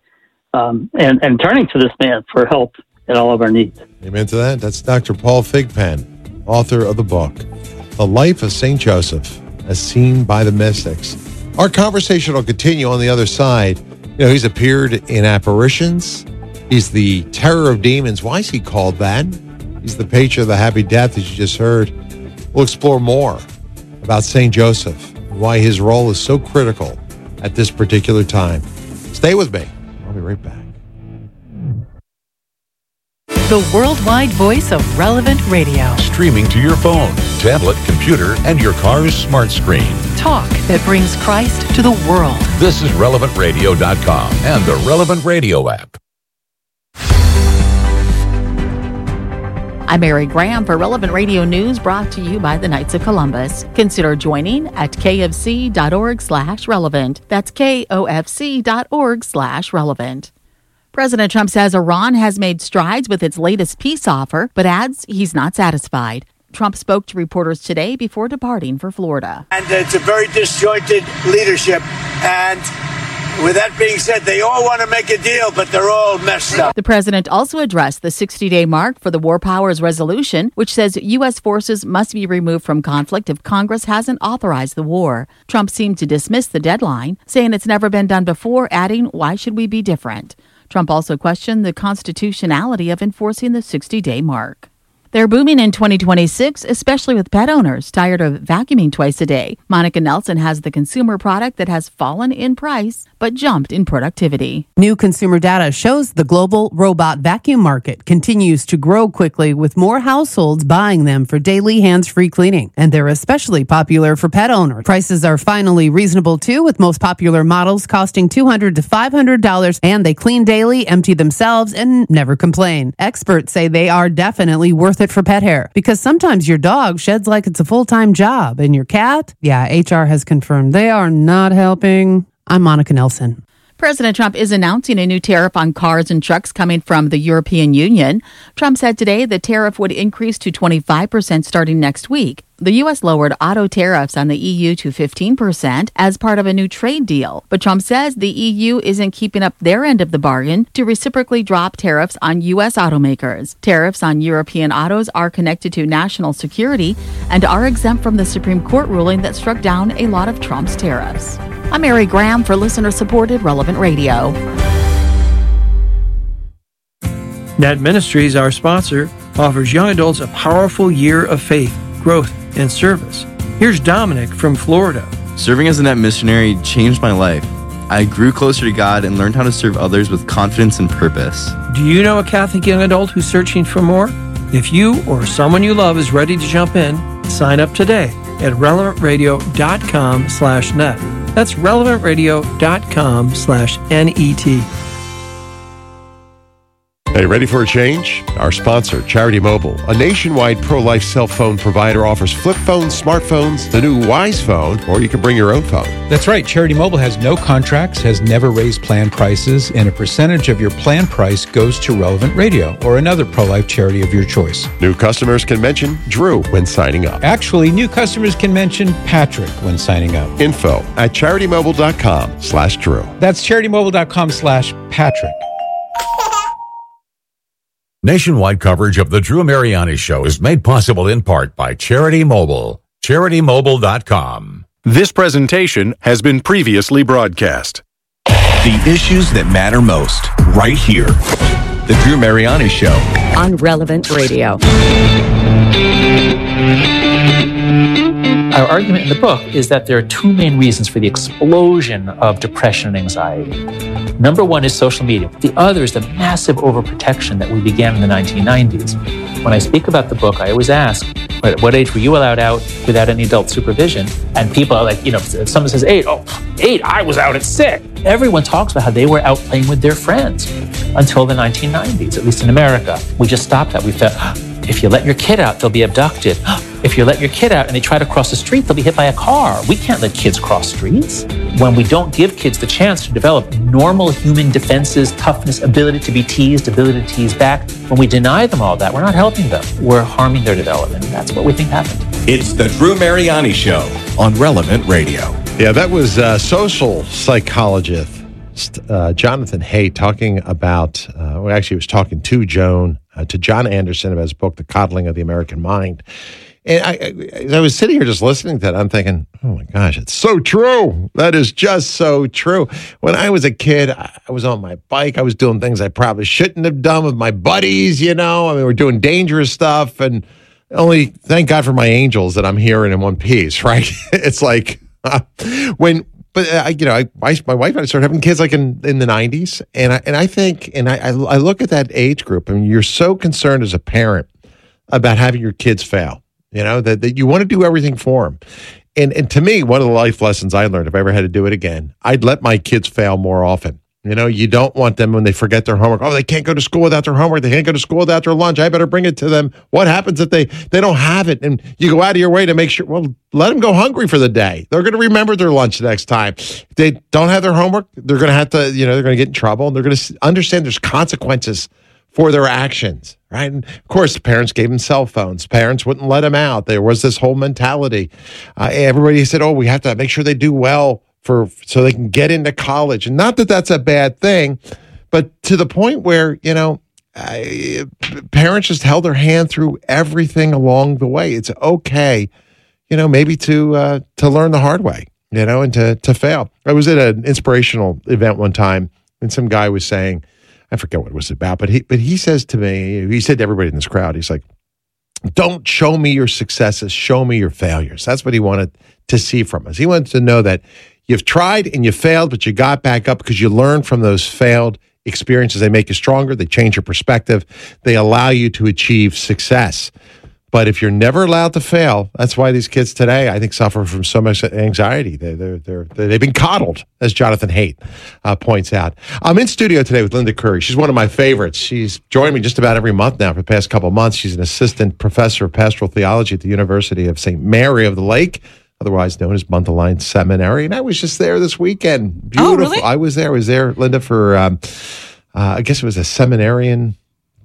S12: and turning to this man for help in all of our needs.
S2: Amen to that. That's Dr. Paul Thigpen, author of the book, The Life of St. Joseph as Seen by the Mystics. Our conversation will continue on the other side. He's appeared in apparitions. He's the terror of demons. Why is he called that? He's the patron of the happy death, as you just heard. We'll explore more about St. Joseph and why his role is so critical at this particular time. Stay with me. I'll be right back.
S8: The worldwide voice of Relevant Radio.
S13: Streaming to your phone, tablet, computer, and your car's smart screen.
S8: Talk that brings Christ to the world.
S13: This is RelevantRadio.com and the Relevant Radio app.
S7: I'm Mary Graham for Relevant Radio News, brought to you by the Knights of Columbus. Consider joining at kfc.org/relevant. That's kofc.org/relevant. President Trump says Iran has made strides with its latest peace offer, but adds he's not satisfied. Trump spoke to reporters today before departing for Florida.
S20: And it's a very disjointed leadership. And with that being said, they all want to make a deal, but they're all messed up.
S7: The president also addressed the 60-day mark for the War Powers Resolution, which says U.S. forces must be removed from conflict if Congress hasn't authorized the war. Trump seemed to dismiss the deadline, saying it's never been done before, adding, "Why should we be different?" Trump also questioned the constitutionality of enforcing the 60-day mark. They're booming in 2026, especially with pet owners tired of vacuuming twice a day. Monica Nelson has the consumer product that has fallen in price but jumped in productivity.
S21: New consumer data shows the global robot vacuum market continues to grow quickly, with more households buying them for daily hands-free cleaning. And they're especially popular for pet owners. Prices are finally reasonable too, with most popular models costing $200 to $500, and they clean daily, empty themselves, and never complain. Experts say they are definitely worth it for pet hair, because sometimes your dog sheds like it's a full-time job, and your cat, HR has confirmed they are not helping. I'm Monica Nelson.
S7: President Trump is announcing a new tariff on cars and trucks coming from the European Union. Trump said today the tariff would increase to 25% starting next week. The U.S. lowered auto tariffs on the EU to 15% as part of a new trade deal. But Trump says the EU isn't keeping up their end of the bargain to reciprocally drop tariffs on U.S. automakers. Tariffs on European autos are connected to national security and are exempt from the Supreme Court ruling that struck down a lot of Trump's tariffs. I'm Mary Graham for listener-supported Relevant Radio.
S22: Net Ministries, our sponsor, offers young adults a powerful year of faith, growth, and service. Here's Dominic from Florida.
S23: Serving as a Net missionary changed my life. I grew closer to God and learned how to serve others with confidence and purpose.
S22: Do you know a Catholic young adult who's searching for more? If you or someone you love is ready to jump in, sign up today at relevantradio.com/net. That's relevantradio.com/NET.
S2: Hey, ready for a change? Our sponsor, Charity Mobile, a nationwide pro-life cell phone provider, offers flip phones, smartphones, the new Wise phone, or you can bring your own phone.
S5: That's right. Charity Mobile has no contracts, has never raised plan prices, and a percentage of your plan price goes to Relevant Radio or another pro-life charity of your choice.
S2: New customers can mention Drew when signing up.
S5: Actually, new customers can mention Patrick when signing up.
S2: Info at CharityMobile.com/Drew.
S5: That's CharityMobile.com/Patrick.
S24: Nationwide coverage of the Drew Mariani Show is made possible in part by Charity Mobile. CharityMobile.com.
S25: This presentation has been previously broadcast.
S13: The issues that matter most, right here. The Drew Mariani Show.
S26: On Relevant Radio.
S27: Our argument in the book is that there are two main reasons for the explosion of depression and anxiety. Number one is social media. The other is the massive overprotection that we began in the 1990s. When I speak about the book, I always ask, at what age were you allowed out without any adult supervision? And people are like, if someone says 8, 8, I was out at 6. Everyone talks about how they were out playing with their friends until the 1990s, at least in America. We just stopped that. We felt, if you let your kid out, they'll be abducted. If you let your kid out and they try to cross the street, they'll be hit by a car. We can't let kids cross streets. When we don't give kids the chance to develop normal human defenses, toughness, ability to be teased, ability to tease back, when we deny them all that, we're not helping them. We're harming their development. That's what we think happened.
S13: It's the Drew Mariani Show on Relevant Radio.
S2: Yeah, that was social psychologist Jonathan Haidt talking about, he was talking to John Anderson about his book, The Coddling of the American Mind. And I was sitting here just listening to that, I'm thinking, oh my gosh, it's so true. That is just so true. When I was a kid, I was on my bike. I was doing things I probably shouldn't have done with my buddies, we're doing dangerous stuff. And only thank God for my angels that I'm here and in one piece, right? It's like my wife and I started having kids like in the 90s. And I think, I look at that age group, and you're so concerned as a parent about having your kids fail. That you want to do everything for them. And to me, one of the life lessons I learned, if I ever had to do it again, I'd let my kids fail more often. You don't want them when they forget their homework. Oh, they can't go to school without their homework. They can't go to school without their lunch. I better bring it to them. What happens if they don't have it? And you go out of your way to make sure, well, let them go hungry for the day. They're going to remember their lunch the next time. If they don't have their homework, they're going to have to, they're going to get in trouble. And they're going to understand there's consequences for their actions, right? And of course, the parents gave them cell phones. Parents wouldn't let them out. There was this whole mentality. Everybody said, oh, we have to make sure they do well so they can get into college. And not that that's a bad thing, but to the point where, parents just held their hand through everything along the way. It's okay, maybe to learn the hard way, and to fail. I was at an inspirational event one time, and some guy was saying, I forget what it was about, but he says to me, he said to everybody in this crowd, he's like, don't show me your successes, show me your failures. That's what he wanted to see from us. He wanted to know that you've tried and you failed, but you got back up because you learned from those failed experiences. They make you stronger. They change your perspective. They allow you to achieve success. But if you're never allowed to fail, that's why these kids today, I think, suffer from so much anxiety. They've been coddled, as Jonathan Haidt points out. I'm in studio today with Linda Curry. She's one of my favorites. She's joined me just about every month now for the past couple of months. She's an assistant professor of pastoral theology at the University of St. Mary of the Lake, otherwise known as Munteline Seminary. And I was just there this weekend. Beautiful.
S1: Oh, really?
S2: I was there, Linda, for, I guess it was a seminarian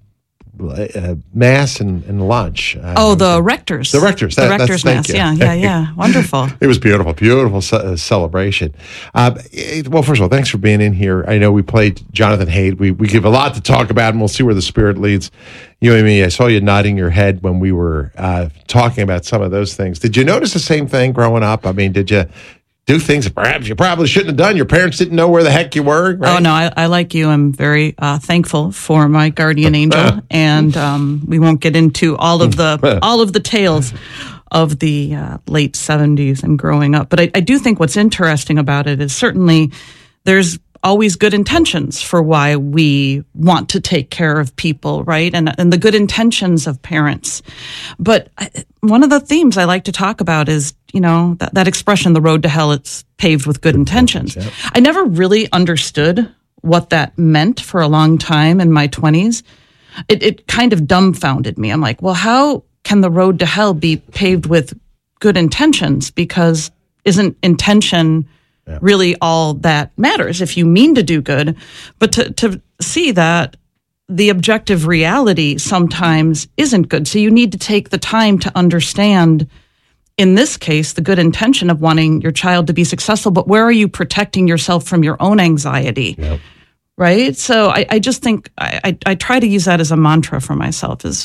S2: mass and lunch.
S1: The rectors.
S2: The rectors.
S1: The rectors mass. Yeah. Wonderful.
S2: It was beautiful celebration. Well, first of all, thanks for being in here. I know we played Jonathan Haidt. We give a lot to talk about, and we'll see where the Spirit leads you and me. I saw you nodding your head when we were talking about some of those things. Did you notice the same thing growing up? I mean, did you do things that perhaps you probably shouldn't have done? Your parents didn't know where the heck you were, right?
S1: Oh, no, I like you. I'm very thankful for my guardian angel, and we won't get into all of the tales of the late 70s and growing up. But I do think what's interesting about it is certainly there's always good intentions for why we want to take care of people, right? And the good intentions of parents. But one of the themes I like to talk about is, that expression, the road to hell, it's paved with good intentions. Yeah. I never really understood what that meant for a long time in my 20s. It kind of dumbfounded me. I'm like, well, how can the road to hell be paved with good intentions? Because isn't intention really all that matters if you mean to do good? But to see that the objective reality sometimes isn't good. So you need to take the time to understand, in this case, the good intention of wanting your child to be successful, but where are you protecting yourself from your own anxiety? Yep. Right? So I just think I try to use that as a mantra for myself, is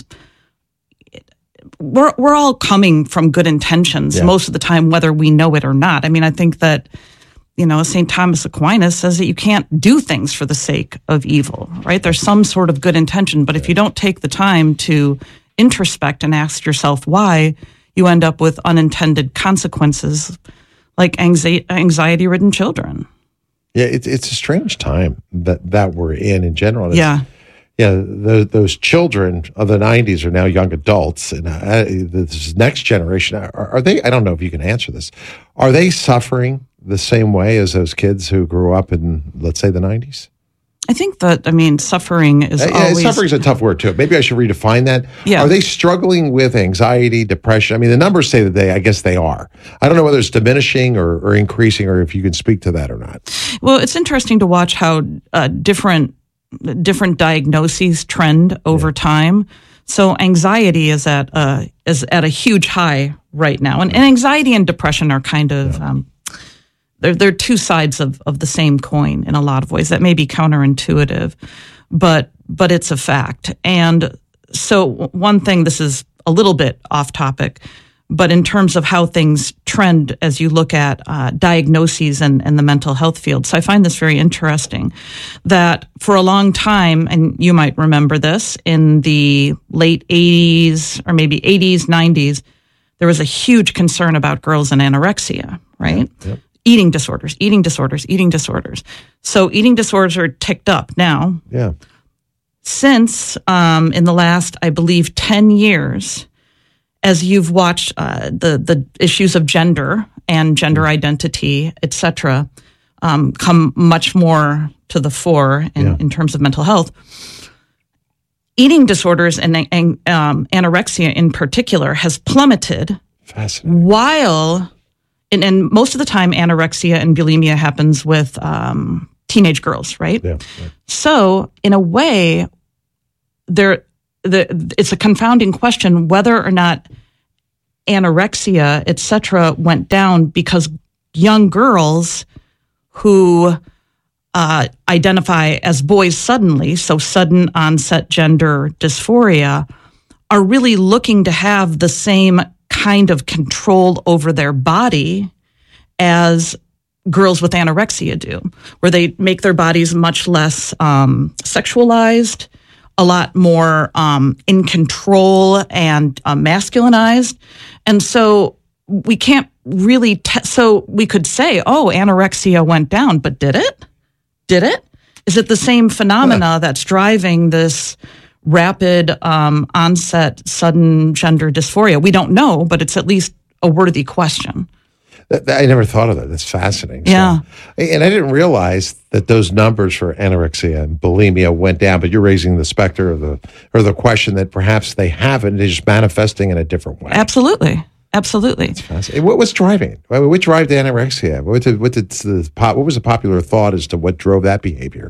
S1: we're all coming from good intentions most of the time, whether we know it or not. I mean, I think that, St. Thomas Aquinas says that you can't do things for the sake of evil, right? There's some sort of good intention, but if you don't take the time to introspect and ask yourself why, you end up with unintended consequences like anxiety-ridden children.
S2: Yeah, it's a strange time that we're in general.
S1: Yeah.
S2: Yeah, those children of the 90s are now young adults, and this next generation, are they, I don't know if you can answer this, are they suffering the same way as those kids who grew up in, let's say, the 90s?
S1: I think that, suffering is always...
S2: Suffering is a tough word, too. Maybe I should redefine that. Yeah. Are they struggling with anxiety, depression? I mean, the numbers say that I guess they are. I don't know whether it's diminishing or increasing, or if you can speak to that or not.
S1: Well, it's interesting to watch how different diagnoses trend over time. So anxiety is at a huge high right now, and anxiety and depression are kind of they're two sides of the same coin in a lot of ways. That may be counterintuitive, but it's a fact. And so one thing, this is a little bit off topic, but in terms of how things trend as you look at diagnoses and the mental health field. So I find this very interesting, that for a long time, and you might remember this, in the late 80s or maybe 80s, 90s, there was a huge concern about girls and anorexia, right? Yep. Eating disorders. So eating disorders are ticked up now.
S2: Yeah.
S1: Since in the last, I believe, 10 years, as you've watched the issues of gender and gender identity, etc., come much more to the fore in terms of mental health. Eating disorders and anorexia in particular has plummeted.
S2: Fascinating.
S1: While, and most of the time, anorexia and bulimia happens with teenage girls, right?
S2: Yeah.
S1: So, in a way, it's a confounding question whether or not anorexia, etc., went down because young girls who identify as boys suddenly, so sudden onset gender dysphoria, are really looking to have the same kind of control over their body as girls with anorexia do, where they make their bodies much less sexualized, a lot more in control and masculinized. And so we can't really, so we could say, oh, anorexia went down, but did it? Did it? Is it the same phenomena that's driving this rapid onset, sudden gender dysphoria? We don't know, but it's at least a worthy question.
S2: I never thought of that. That's fascinating.
S1: Yeah.
S2: And I didn't realize that those numbers for anorexia and bulimia went down, but you're raising the specter of the question that perhaps they haven't, they're just manifesting in a different way.
S1: Absolutely. Absolutely.
S2: That's fascinating. What was driving it? What drove the anorexia? What was the popular thought as to what drove that behavior?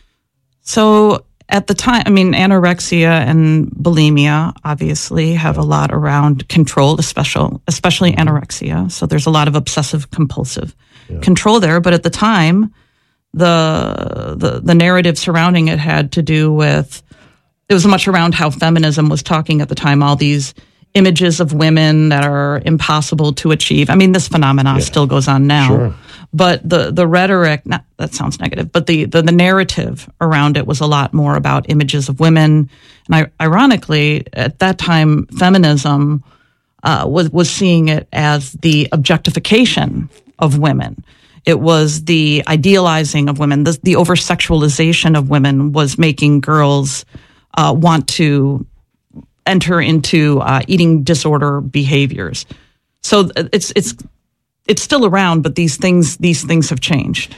S1: So at the time, I mean, anorexia and bulimia obviously have a lot around control, especially anorexia. So there's a lot of obsessive compulsive control there. But at the time, the narrative surrounding it had to do with, it was much around how feminism was talking at the time, all these images of women that are impossible to achieve. I mean, this phenomenon still goes on now.
S2: Sure.
S1: But the rhetoric, that sounds negative, but the narrative around it was a lot more about images of women. And ironically, at that time, feminism was seeing it as the objectification of women. It was the idealizing of women. The over-sexualization of women was making girls want to enter into eating disorder behaviors. So it's still around, but these things have changed.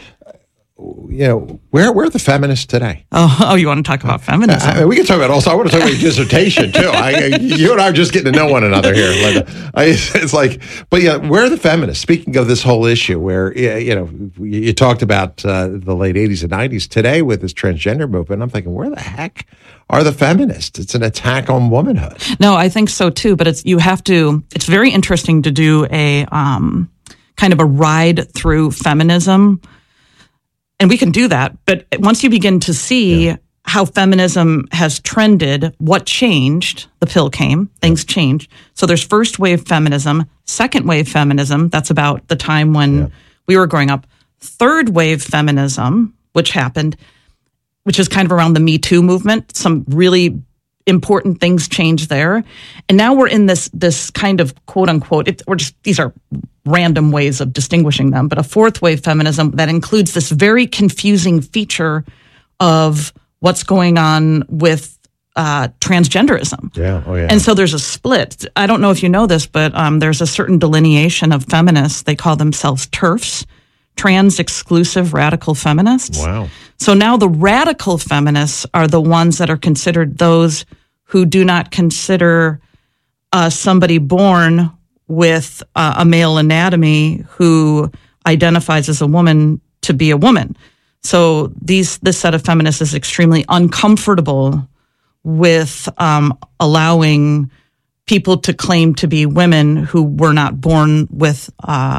S2: Where are the feminists today?
S1: Oh, you want to talk about feminism?
S2: We can talk about also. I want to talk about your dissertation too. You and I are just getting to know one another here, Linda. It's like, but where are the feminists? Speaking of this whole issue, where you talked about the late '80s and '90s. Today, with this transgender movement, I'm thinking, where the heck are the feminists? It's an attack on womanhood.
S1: No, I think so too. But it's very interesting to do a kind of a ride through feminism. And we can do that. But once you begin to see how feminism has trended, what changed, the pill came, things changed. So there's first wave feminism, second wave feminism. That's about the time when we were growing up. Third wave feminism, which happened, which is kind of around the Me Too movement. Some really important things changed there. And now we're in this kind of quote unquote, these are random ways of distinguishing them, but a fourth wave feminism that includes this very confusing feature of what's going on with transgenderism.
S2: Yeah. Oh, yeah.
S1: And so there's a split. I don't know if you know this, but there's a certain delineation of feminists. They call themselves TERFs, trans exclusive radical feminists.
S2: Wow.
S1: So now the radical feminists are the ones that are considered those who do not consider somebody born with a male anatomy who identifies as a woman to be a woman. So this set of feminists is extremely uncomfortable with allowing people to claim to be women who were not born with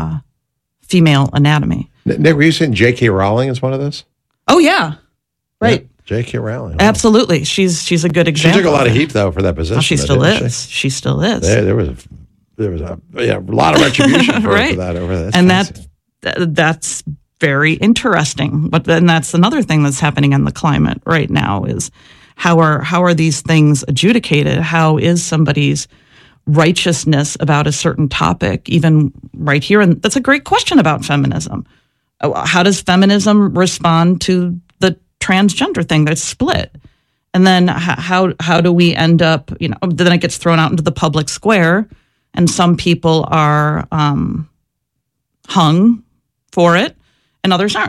S1: female anatomy.
S2: Nick, were you saying J.K. Rowling is one of those?
S1: Oh, yeah. Right.
S2: Yeah, J.K. Rowling. Wow.
S1: Absolutely. She's a good example.
S2: She took a lot of heat, though, for that position.
S1: Oh, she still is. She still is.
S2: There was a lot of retribution for that over that.
S1: And that's very interesting. But then that's another thing that's happening in the climate right now is how are these things adjudicated? How is somebody's righteousness about a certain topic even right here? And that's a great question about feminism. How does feminism respond to the transgender thing that's split? And then how do we end up, then it gets thrown out into the public square and some people are hung for it and others aren't.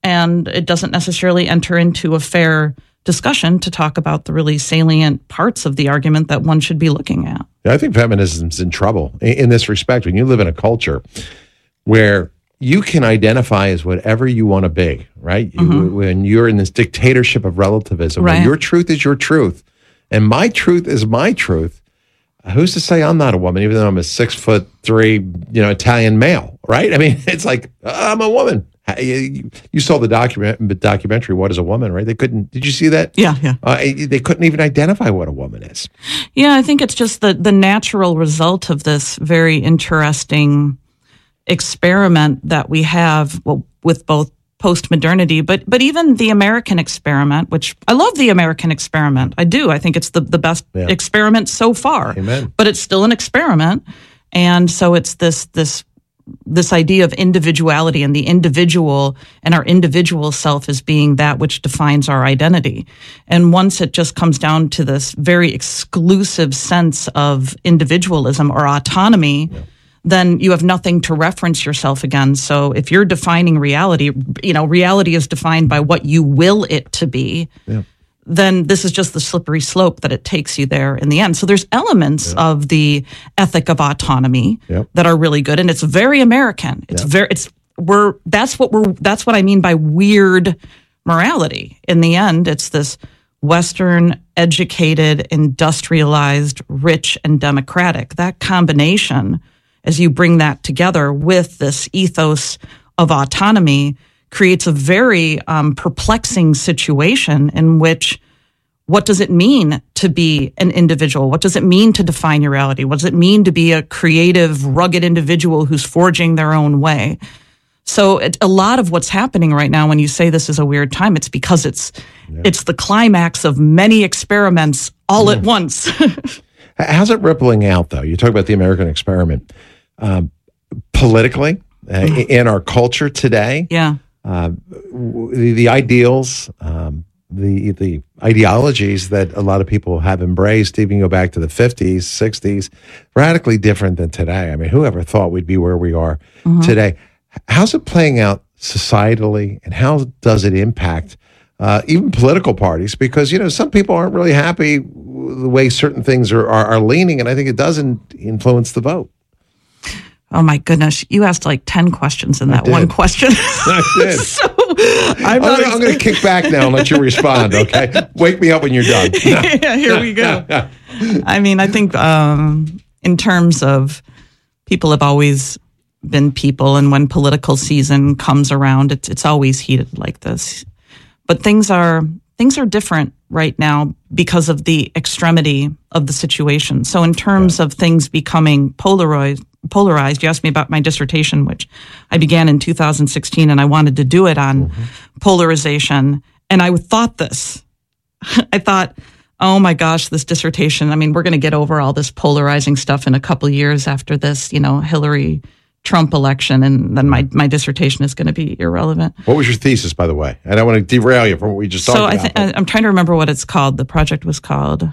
S1: and it doesn't necessarily enter into a fair discussion to talk about the really salient parts of the argument that one should be looking at.
S2: I think feminism's in trouble in this respect. When you live in a culture where you can identify as whatever you want to be, right? When you're in this dictatorship of relativism, where your truth is your truth, and my truth is my truth. Who's to say I'm not a woman, even though I'm a 6'3", Italian male, right? I mean, it's like, I'm a woman. You saw the documentary, What is a Woman, right? They couldn't, did you see that?
S1: Yeah.
S2: They couldn't even identify what a woman is.
S1: Yeah, I think it's just the natural result of this very interesting experiment that we have with both post-modernity, but even the American experiment, which I love the American experiment. I do. I think it's the best experiment so far.
S2: Amen.
S1: But it's still an experiment. And so it's this idea of individuality and the individual and our individual self as being that which defines our identity. And once it just comes down to this very exclusive sense of individualism or autonomy, then you have nothing to reference yourself again. So if you're defining reality, reality is defined by what you will it to be, then this is just the slippery slope that it takes you there in the end. So there's elements of the ethic of autonomy that are really good, and it's very American. That's what I mean by weird morality. In the end, it's this Western, educated, industrialized, rich, and democratic. That combination, as you bring that together with this ethos of autonomy, creates a very perplexing situation in which, what does it mean to be an individual? What does it mean to define your reality? What does it mean to be a creative, rugged individual who's forging their own way? So a lot of what's happening right now, when you say this is a weird time, it's because it's the climax of many experiments all at once.
S2: How's it rippling out, though? You talk about the American experiment. Politically, in our culture today, the ideals, the ideologies that a lot of people have embraced, even go back to the 50s, 60s, radically different than today. I mean, whoever thought we'd be where we are today? How's it playing out societally, and how does it impact even political parties? Because, some people aren't really happy the way certain things are leaning, and I think it doesn't influence the vote.
S1: Oh my goodness! You asked like 10 questions in that one question.
S2: I did.
S1: So
S2: I'm going to kick back now and let you respond. Okay, wake me up when you're done.
S1: Yeah, here we go. I mean, I think in terms of people have always been people, and when political season comes around, it's always heated like this. But things are different right now because of the extremity of the situation. So in terms of things becoming polarized, you asked me about my dissertation, which I began in 2016, and I wanted to do it on polarization. And I thought this. I thought, oh my gosh, this dissertation, I mean, we're going to get over all this polarizing stuff in a couple of years after this, Hillary Trump election, and then my dissertation is going to be irrelevant.
S2: What was your thesis, by the way? I don't want to derail you from what we just talked about.
S1: So I'm trying to remember what it's called. The project was called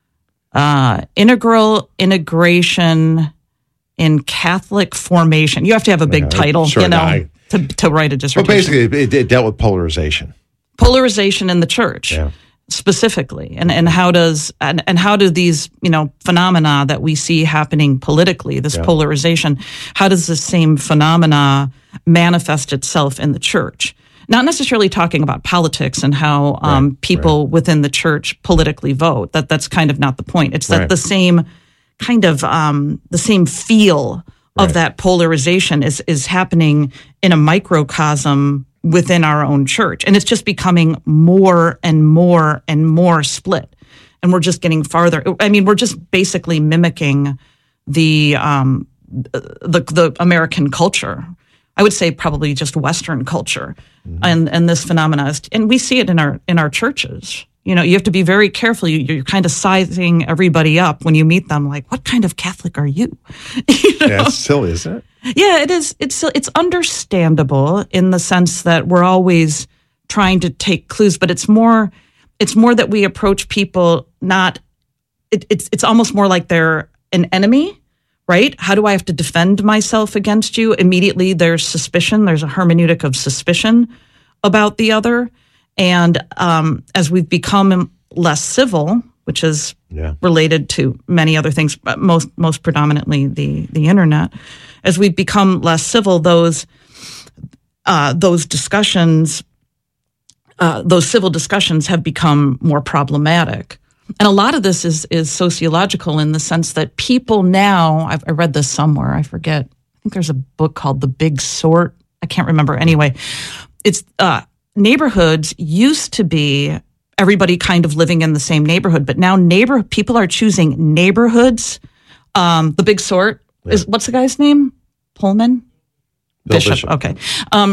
S1: Integral Integration in Catholic Formation. You have to have a big title, to write a dissertation.
S2: But basically, it dealt with polarization.
S1: Polarization in the church. Specifically, and how do these phenomena that we see happening politically, this polarization, how does the same phenomena manifest itself in the church? Not necessarily talking about politics and how people within the church politically vote. That's kind of not the point. It's that the same kind of the same feel of that polarization is happening in a microcosm within our own church. And it's just becoming more and more and more split. And we're just getting farther. I mean, we're just basically mimicking the American culture. I would say probably just Western culture. And this phenomena is, and we see it in our churches. You have to be very careful. You're kind of sizing everybody up when you meet them. Like, what kind of Catholic are you?
S2: Yeah, it's silly, isn't it?
S1: Yeah, it is. It's understandable in the sense that we're always trying to take clues, but it's more that we approach people not. It's almost more like they're an enemy, right? How do I have to defend myself against you? Immediately, there's suspicion. There's a hermeneutic of suspicion about the other. And as we've become less civil, which is related to many other things, but most predominantly the internet, as we've become less civil, those discussions, those civil discussions have become more problematic. And a lot of this is sociological in the sense that people now, I read this somewhere, I forget, I think there's a book called The Big Sort. I can't remember. Anyway, it's neighborhoods used to be everybody kind of living in the same neighborhood, but now people are choosing neighborhoods. The Big Sort is, what's the guy's name? Pullman?
S2: Bishop.
S1: Okay.